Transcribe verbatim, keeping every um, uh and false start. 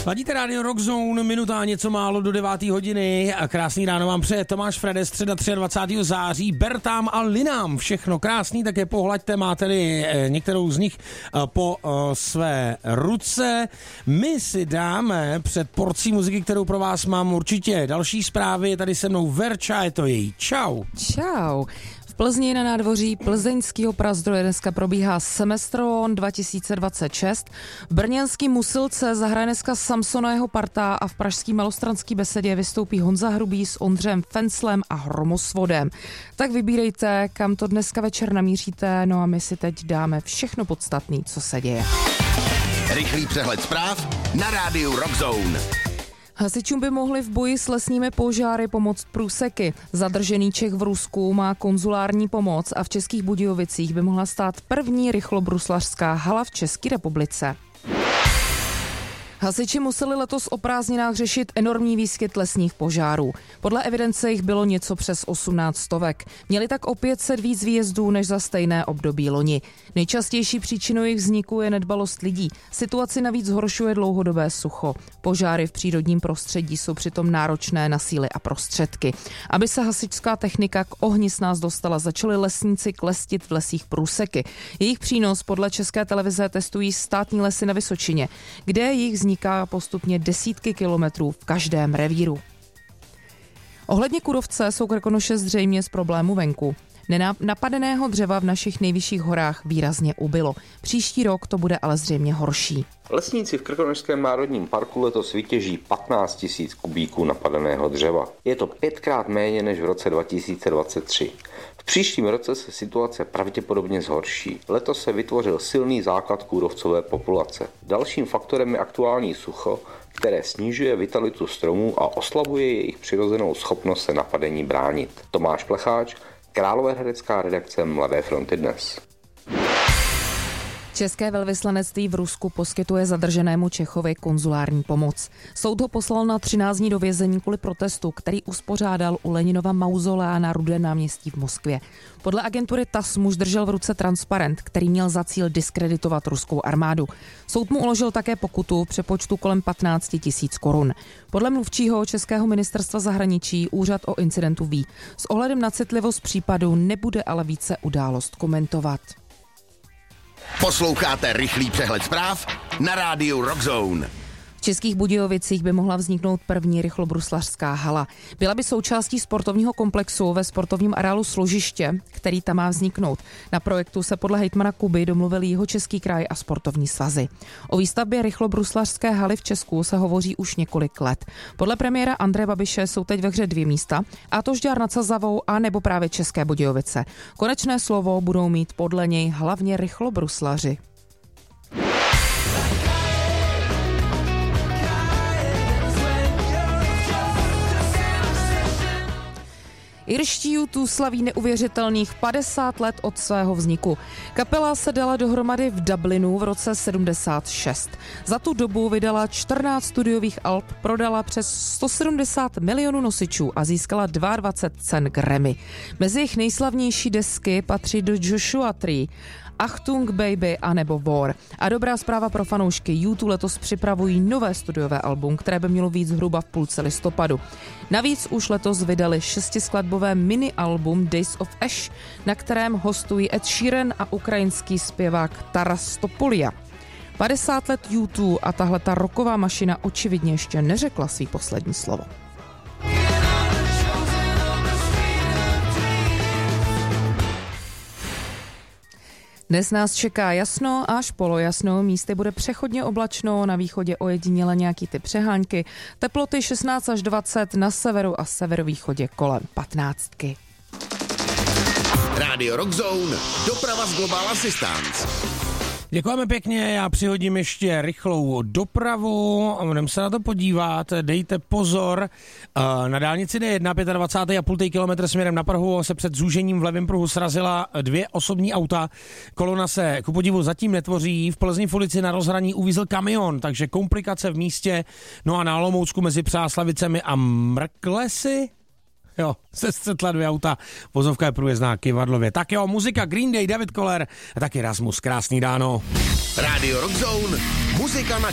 Ladíte rádio Rockzone, minuta něco málo do deváté hodiny a krásný ráno vám přeje Tomáš Frede, středa dvacátého třetího září, Bertám a Linám, všechno krásný, také pohlaďte, máte-li některou z nich po své ruce. My si dáme před porcí muziky, kterou pro vás mám určitě další zprávy, je tady se mnou Verča, je to její. Čau. Čau. V Plzni na nádvoří plzeňského Prazdroje dneska probíhá Semestron dva tisíce dvacet šest. V brněnský Musilce zahraje dneska Samson a jeho parta a v pražský Malostranský besedě vystoupí Honza Hrubý s Ondřejem Fenclem a Hromosvodem. Tak vybírejte, kam to dneska večer namíříte, no a my si teď dáme všechno podstatné, co se děje. Rychlý přehled zpráv na rádiu Rockzone. Hasičům by mohli v boji s lesními požáry pomoct průseky. Zadržený Čech v Rusku má konzulární pomoc a v Českých Budějovicích by mohla stát první rychlobruslařská hala v České republice. Hasiči museli letos o prázdninách řešit enormní výskyt lesních požárů. Podle evidence jich bylo něco přes osmnáct stovek. Měli tak o pět set víc výjezdů než za stejné období loni. Nejčastější příčinou jejich vzniku je nedbalost lidí. Situaci navíc zhoršuje dlouhodobé sucho. Požáry v přírodním prostředí jsou přitom náročné na síly a prostředky. Aby se hasičská technika k ohni s nás dostala, začali lesníci klestit v lesích průseky. Jejich přínos podle České televize testují státní lesy na Vysočině, kde jich vzniká vzniká postupně desítky kilometrů v každém revíru. Ohledně kůrovce jsou Krkonoše zřejmě z problému venku. Napadeného dřeva v našich nejvyšších horách výrazně ubylo. Příští rok to bude ale zřejmě horší. Lesníci v Krkonošském národním parku letos vytěží patnáct tisíc kubíků napadeného dřeva. Je to pětkrát méně než v roce dva tisíce dvacet tři. V příštím roce se situace pravděpodobně zhorší. Letos se vytvořil silný základ kůrovcové populace. Dalším faktorem je aktuální sucho, které snižuje vitalitu stromů a oslabuje jejich přirozenou schopnost se napadení bránit. Tomáš Plecháč, Královéhradecká redakce Mladé fronty Dnes. České velvyslanectví v Rusku poskytuje zadrženému Čechovi konzulární pomoc. Soud ho poslal na třináct dní do vězení kvůli protestu, který uspořádal u Leninova mauzolea na Rudém náměstí v Moskvě. Podle agentury T A S muž držel v ruce transparent, který měl za cíl diskreditovat ruskou armádu. Soud mu uložil také pokutu v přepočtu kolem patnáct tisíc korun. Podle mluvčího Českého ministerstva zahraničí úřad o incidentu ví. S ohledem na citlivost případu nebude ale více událost komentovat. Posloucháte rychlý přehled zpráv na rádiu Rockzone. V Českých Budějovicích by mohla vzniknout první rychlobruslařská hala. Byla by součástí sportovního komplexu ve sportovním areálu Složiště, který tam má vzniknout. Na projektu se podle hejtmana Kuby domluvil Jihočeský kraj a sportovní svazy. O výstavbě rychlobruslařské haly v Česku se hovoří už několik let. Podle premiéra Andreje Babiše jsou teď ve hře dvě místa, a to Žďár nad Sazavou a nebo právě České Budějovice. Konečné slovo budou mít podle něj hlavně rychlobruslaři. Irští U dva slaví neuvěřitelných padesát let od svého vzniku. Kapela se dala dohromady v Dublinu v roce sedmdesát šest. Za tu dobu vydala čtrnáct studiových alb, prodala přes sto sedmdesát milionů nosičů a získala dvacet dva cen Grammy. Mezi jejich nejslavnější desky patří do Joshua Tree, Achtung Baby a nebo War. A dobrá zpráva pro fanoušky, U dva letos připravují nové studiové album, které by mělo víc zhruba v půlce listopadu. Navíc už letos vydali šestiskladbové mini-album Days of Ash, na kterém hostují Ed Sheeran a ukrajinský zpěvák Taras Topolia. padesát let U dva a tahle ta rocková mašina očividně ještě neřekla svý poslední slovo. Dnes nás čeká jasno až polojasno, místy bude přechodně oblačno, na východě ojediněle nějaký ty přehánky, teploty šestnáct až dvacet, na severu a severovýchodě kolem patnáctky. Radio Rockzone, doprava z Global Assistance. Děkujeme pěkně, já přihodím ještě rychlou dopravu, budeme se na to podívat, dejte pozor, na dálnici D jedna dvacet pět celá pět kilometru směrem na Prahu se před zúžením v levém pruhu srazila dvě osobní auta, kolona se ku podivu zatím netvoří, v Plzni v ulici na rozhraní uvízl kamion, takže komplikace v místě, no a na Olomoucku mezi Přáslavicemi a Mrklesy, jo, se střetla dvě auta, vozovka je průjezdná Kyvadlově. Tak jo, muzika Green Day, David Koller a taky Rasmus, krásný dáno. Radio Rockzone, muzika na